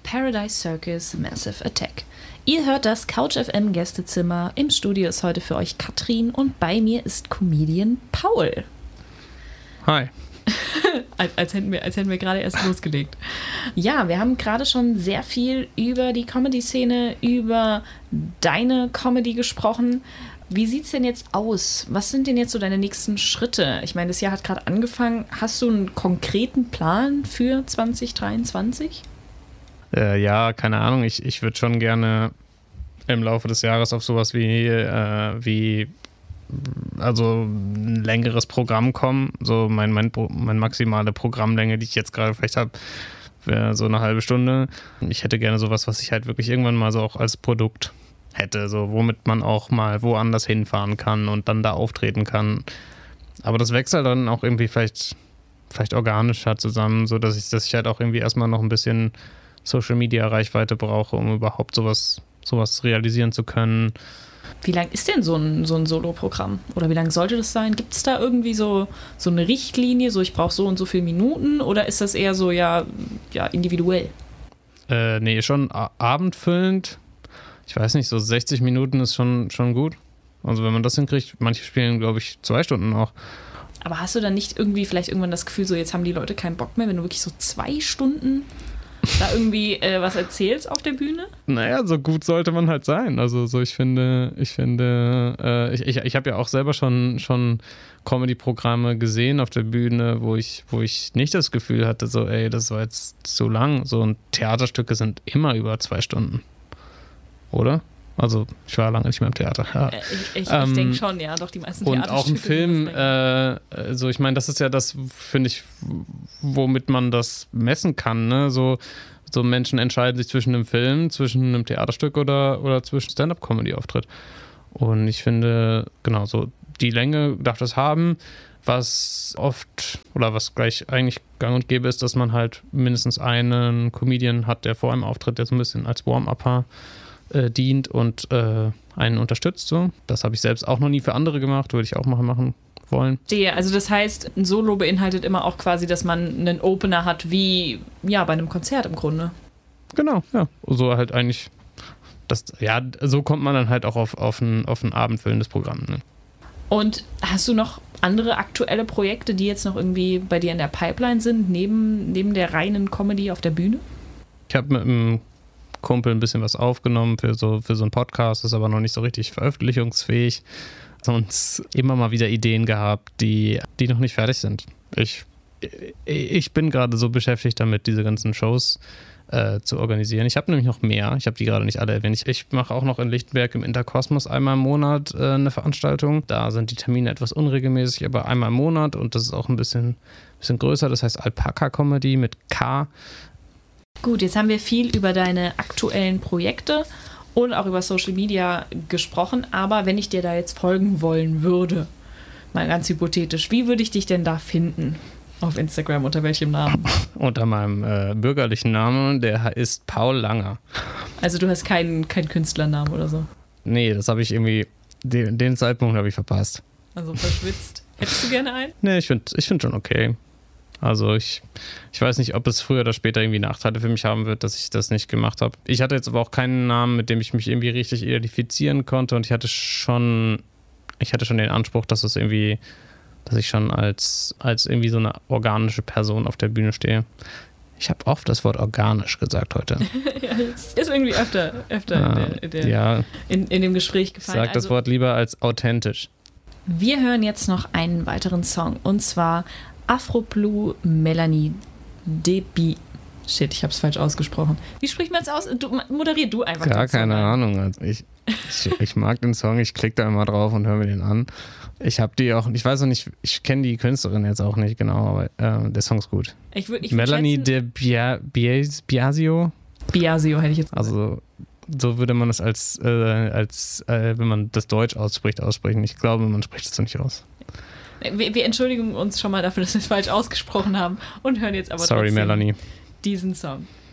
Paradise Circus Massive Attack. Ihr hört das Couch FM Gästezimmer. Im Studio ist heute für euch Katrin und bei mir ist Comedian Paul. Hi. als hätten wir gerade erst losgelegt. Ja, wir haben gerade schon sehr viel über die Comedy-Szene, über deine Comedy gesprochen. Wie sieht's denn jetzt aus? Was sind denn jetzt so deine nächsten Schritte? Ich meine, das Jahr hat gerade angefangen. Hast du einen konkreten Plan für 2023? Ja, keine Ahnung. Ich würde schon gerne im Laufe des Jahres auf sowas wie also ein längeres Programm kommen. So meine maximale Programmlänge, die ich jetzt gerade vielleicht habe, wäre so eine halbe Stunde. Ich hätte gerne sowas, was ich halt wirklich irgendwann mal so auch als Produkt hätte, so womit man auch mal woanders hinfahren kann und dann da auftreten kann. Aber das wechselt dann auch irgendwie vielleicht organischer zusammen, so dass ich halt auch irgendwie erstmal noch ein bisschen Social-Media-Reichweite brauche, um überhaupt sowas realisieren zu können. Wie lang ist denn so ein Solo-Programm? Oder wie lang sollte das sein? Gibt es da irgendwie so eine Richtlinie, so ich brauche so und so viele Minuten? Oder ist das eher so, ja individuell? Nee, schon abendfüllend. Ich weiß nicht, so 60 Minuten ist schon gut. Also wenn man das hinkriegt, manche spielen, glaube ich, 2 Stunden auch. Aber hast du dann nicht irgendwie vielleicht irgendwann das Gefühl, so jetzt haben die Leute keinen Bock mehr, wenn du wirklich so 2 Stunden da irgendwie was erzählst auf der Bühne? Naja, so gut sollte man halt sein. Also so ich habe ja auch selber schon Comedy-Programme gesehen auf der Bühne, wo ich nicht das Gefühl hatte, so ey, das war jetzt zu lang. So und Theaterstücke sind immer über 2 Stunden. Oder? Also ich war lange nicht mehr im Theater. Ja. Ich denke schon, ja, doch die meisten Theaterstücke. Und auch ein Film, so ich meine, das ist ja das, finde ich, womit man das messen kann, ne? So Menschen entscheiden sich zwischen einem Film, zwischen einem Theaterstück oder zwischen Stand-up-Comedy-Auftritt. Und ich finde, genau, so die Länge darf das haben, was oft oder was gleich eigentlich gang und gäbe ist, dass man halt mindestens einen Comedian hat, der vor einem Auftritt, der so ein bisschen als Warm-Upper dient und einen unterstützt. So. Das habe ich selbst auch noch nie für andere gemacht, würde ich auch mal machen wollen. Also das heißt, ein Solo beinhaltet immer auch quasi, dass man einen Opener hat, wie ja bei einem Konzert im Grunde. Genau, ja. So halt eigentlich, so kommt man dann halt auch auf ein abendfüllendes Programm. Ne? Und hast du noch andere aktuelle Projekte, die jetzt noch irgendwie bei dir in der Pipeline sind, neben der reinen Comedy auf der Bühne? Ich habe mit einem Kumpel ein bisschen was aufgenommen für so einen Podcast, ist aber noch nicht so richtig veröffentlichungsfähig. Sonst immer mal wieder Ideen gehabt, die noch nicht fertig sind. Ich bin gerade so beschäftigt damit, diese ganzen Shows zu organisieren. Ich habe nämlich noch mehr. Ich habe die gerade nicht alle erwähnt. Ich mache auch noch in Lichtenberg im Interkosmos einmal im Monat eine Veranstaltung. Da sind die Termine etwas unregelmäßig, aber einmal im Monat und das ist auch ein bisschen größer. Das heißt Alpaka Comedy mit K. Gut, jetzt haben wir viel über deine aktuellen Projekte und auch über Social Media gesprochen, aber wenn ich dir da jetzt folgen wollen würde, mal ganz hypothetisch, wie würde ich dich denn da finden auf Instagram, unter welchem Namen? Unter meinem bürgerlichen Namen, der ist Paul Langer. Also du hast keinen Künstlernamen oder so? Nee, das habe ich irgendwie, den Zeitpunkt habe ich verpasst. Also verschwitzt. Hättest du gerne einen? Nee, ich find schon okay. Also ich weiß nicht, ob es früher oder später irgendwie Nachteile für mich haben wird, dass ich das nicht gemacht habe. Ich hatte jetzt aber auch keinen Namen, mit dem ich mich irgendwie richtig identifizieren konnte und ich hatte schon den Anspruch, dass ich schon als irgendwie so eine organische Person auf der Bühne stehe. Ich habe oft das Wort organisch gesagt heute. Ja, das ist irgendwie öfter in dem Gespräch gefallen. Sag das Wort lieber als authentisch. Wir hören jetzt noch einen weiteren Song und zwar Afro Blue Melanie Debi. Shit, ich hab's falsch ausgesprochen. Wie spricht man es aus? Moderier du einfach. Gar keine Ahnung. Also ich mag den Song, ich klicke da immer drauf und höre mir den an. Ich habe die auch, ich weiß noch nicht, ich kenne die Künstlerin jetzt auch nicht genau, aber der Song ist gut. Ich Melanie de Biasio. Biasio hätte ich jetzt gesagt. Also so würde man das als wenn man das Deutsch aussprechen. Ich glaube, man spricht es so nicht aus. Wir entschuldigen uns schon mal dafür, dass wir es falsch ausgesprochen haben und hören jetzt aber Sorry, trotzdem Melanie. diesen Song.